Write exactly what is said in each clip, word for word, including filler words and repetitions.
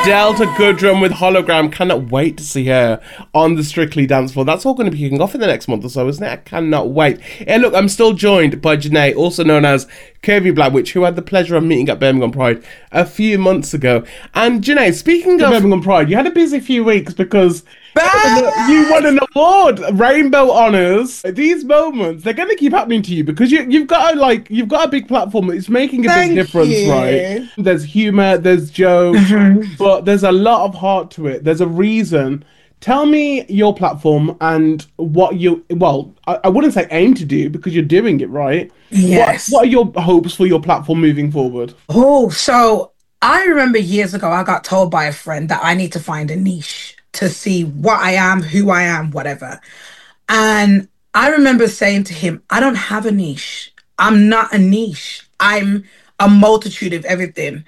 Delta Goodrem with Hologram. Cannot wait to see her on the Strictly dance floor. That's all going to be kicking off in the next month or so, isn't it? I cannot wait. Hey, look, I'm still joined by Janae, also known as Curvy Black Witch, who had the pleasure of meeting at Birmingham Pride a few months ago. And Janae, speaking of Birmingham Pride, you had a busy few weeks because you won an award, Rainbow Honours. These moments, they're going to keep happening to you because you, you've got a, like you've got a big platform. It's making a Thank big difference, you. right? There's humour, there's jokes, but there's a lot of heart to it. There's a reason. Tell me your platform and what you, well, I, I wouldn't say aim to do because you're doing it, right? Yes. What, what are your hopes for your platform moving forward? Oh, so I remember years ago, I got told by a friend that I need to find a niche to see what I am, who I am, whatever. And I remember saying to him, I don't have a niche. I'm not a niche. I'm a multitude of everything.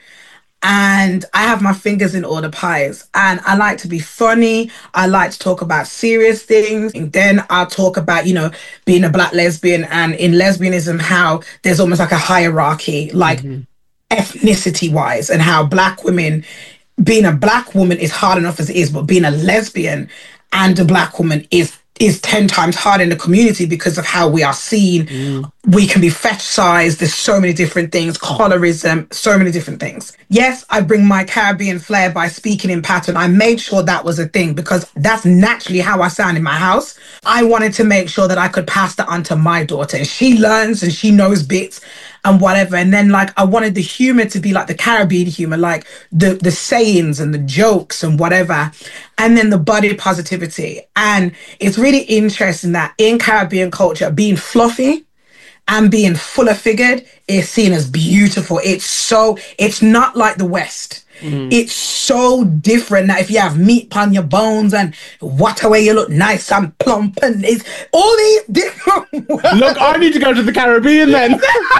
And I have my fingers in all the pies. And I like to be funny. I like to talk about serious things. And then I'll talk about, you know, being a Black lesbian and in lesbianism, how there's almost like a hierarchy, like mm-hmm. ethnicity wise, and how Black women, being a Black woman is hard enough as it is, but being a lesbian and a Black woman is is ten times harder in the community because of how we are seen. Mm. We can be fetishized. There's so many different things, colorism, so many different things. Yes, I bring my Caribbean flair by speaking in pattern. I made sure that was a thing because that's naturally how I sound in my house. I wanted to make sure that I could pass that on to my daughter, and she learns and she knows bits and whatever. And then like I wanted the humor to be like the Caribbean humor, like the the sayings and the jokes and whatever. And then the body positivity. And it's really interesting that in Caribbean culture, being fluffy and being fuller figured is seen as beautiful. It's so, it's not like the West. Mm. It's so different that if you have meat on your bones and what a way you look nice and plump and it's all these different words. Look, I need to go to the Caribbean then.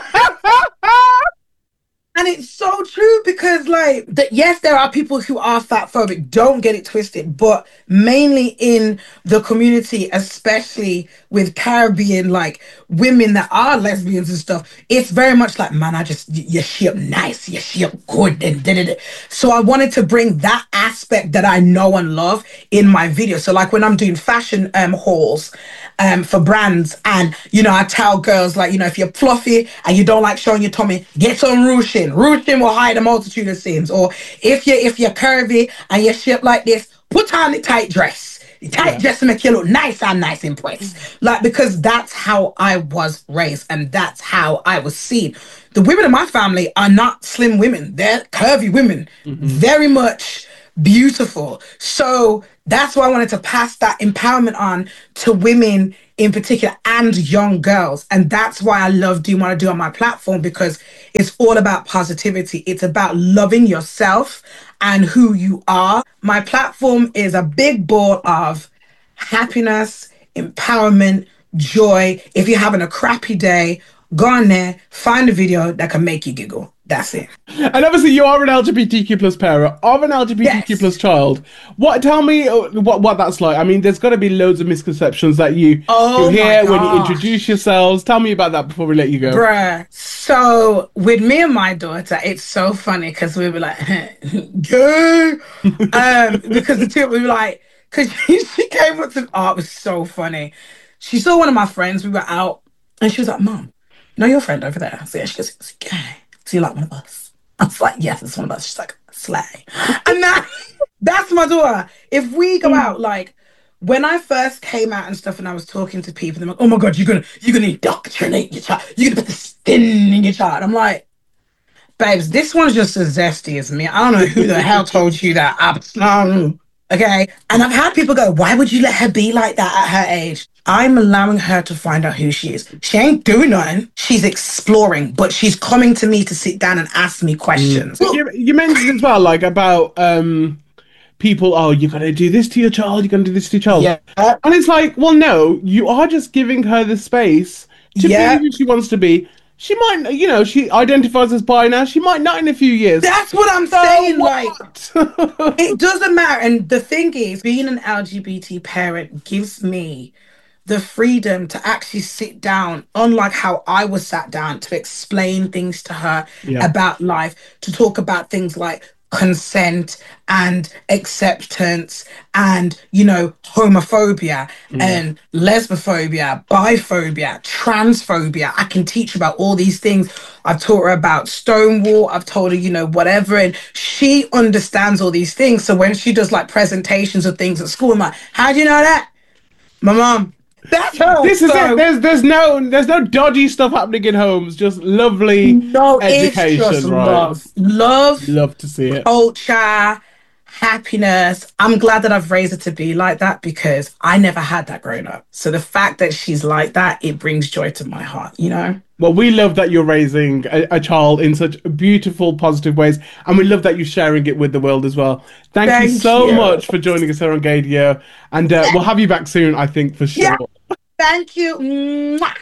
And it's so true because like that, yes, there are people who are fat phobic, don't get it twisted, but mainly in the community, especially with Caribbean, like women that are lesbians and stuff, it's very much like, man, I just, you shape nice, you shape good, and da, da, da. So I wanted to bring that aspect that I know and love in my video. So like when I'm doing fashion um, hauls, Um, for brands, and you know, I tell girls like, you know, if you're fluffy and you don't like showing your tummy, get some ruching. Ruching will hide a multitude of sins. Or if you if you're curvy and you're shaped like this, put on the tight dress. The tight yeah. dress to make you look nice and nice and pressed. Like because that's how I was raised and that's how I was seen. The women in my family are not slim women; they're curvy women, mm-hmm. very much beautiful. So that's why I wanted to pass that empowerment on to women in particular and young girls. And that's why I love doing what I do on my platform, because it's all about positivity. It's about loving yourself and who you are. My platform is a big ball of happiness, empowerment, joy. If you're having a crappy day, go on there, find a video that can make you giggle. That's it. And obviously you are an L G B T Q plus parent of an L G B T Q yes. plus child. What? Tell me what, what that's like. I mean, there's got to be loads of misconceptions that you, oh you hear when you introduce yourselves. Tell me about that before we let you go. Bruh. So with me and my daughter, it's so funny because we were like, gay. um, because the two, we were like, because she, she came up to, oh, it was so funny. She saw one of my friends, we were out, and she was like, Mom, you know your friend over there? So yeah, she goes, it's gay. So you're like one of us? I was like, yes, it's one of us. She's like, slay. And that, that's my daughter. If we go out, like, when I first came out and stuff and I was talking to people, they're like, oh my God, you're gonna, you're gonna indoctrinate your child. You're gonna put the skin in your child. I'm like, babes, this one's just as zesty as me. I don't know who the hell told you that. Um, okay? And I've had people go, why would you let her be like that at her age? I'm allowing her to find out who she is. She ain't doing nothing. She's exploring, but she's coming to me to sit down and ask me questions. Mm. You, you mentioned as well, like, about um, people, oh, you're going to do this to your child, you're going to do this to your child. Yeah. And it's like, well, no, you are just giving her the space to yeah. be who she wants to be. She might, you know, she identifies as bi now. She might not in a few years. That's what I'm so saying. What? Like, it doesn't matter. And the thing is, being an L G B T parent gives me the freedom to actually sit down, unlike how I was sat down, to explain things to her yeah. about life, to talk about things like consent and acceptance and, you know, homophobia and lesbophobia, biphobia, transphobia. I can teach about all these things. I've taught her about Stonewall. I've told her, you know, whatever. And she understands all these things. So when she does like presentations of things at school, I'm like, how do you know that? My mom. That's her. This is So- it. There's there's no there's no dodgy stuff happening in homes. Just lovely No, education, it's just right? love. Love, Love to see it. culture, happiness. I'm glad that I've raised her to be like that because I never had that growing up. So the fact that she's like that, it brings joy to my heart, you know? Well, we love that you're raising a, a child in such beautiful, positive ways, and we love that you're sharing it with the world as well. Thank, you Thank so you. much for joining us here on Gadio, and uh, we'll have you back soon, I think, for sure. Yeah. Thank you. Mwah.